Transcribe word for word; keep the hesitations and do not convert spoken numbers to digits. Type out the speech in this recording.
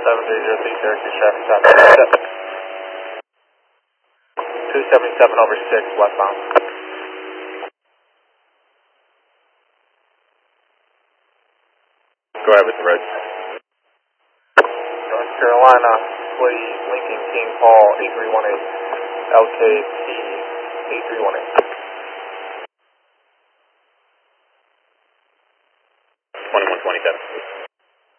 seven three zero three Syracuse traffic stop. two seventy-seven over six westbound. Go ahead with the roads. North Carolina, please, Lincoln King Paul, eight three one eight, L K T